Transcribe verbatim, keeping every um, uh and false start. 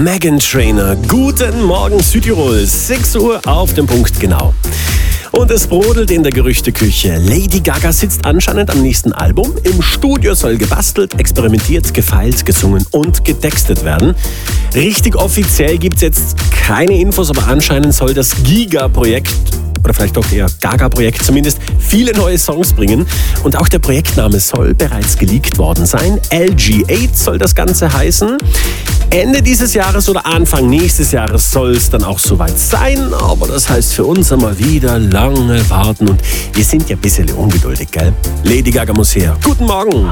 Meghan Trainor. Guten Morgen Südtirol, sechs Uhr auf den Punkt genau. Und es brodelt in der Gerüchteküche. Lady Gaga sitzt anscheinend am nächsten Album. Im Studio soll gebastelt, experimentiert, gefeilt, gesungen und getextet werden. Richtig offiziell gibt es jetzt keine Infos, aber anscheinend soll das Giga-Projekt oder vielleicht doch eher Gaga-Projekt zumindest viele neue Songs bringen. Und auch der Projektname soll bereits geleakt worden sein. L G acht soll das Ganze heißen. Ende dieses Jahres oder Anfang nächstes Jahres soll es dann auch soweit sein. Aber das heißt für uns einmal wieder lange warten. Und wir sind ja ein bisschen ungeduldig, gell? Lady Gaga muss her. Guten Morgen!